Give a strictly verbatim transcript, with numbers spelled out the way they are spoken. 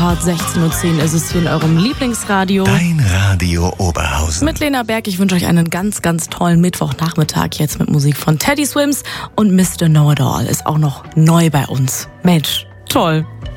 Hart, sechzehn Uhr zehn ist es hier in eurem Lieblingsradio. Dein Radio Oberhausen. Mit Lena Berg, ich wünsche euch einen ganz, ganz tollen Mittwochnachmittag jetzt mit Musik von Teddy Swims und Mister Know-It-All ist auch noch neu bei uns. Mensch, toll.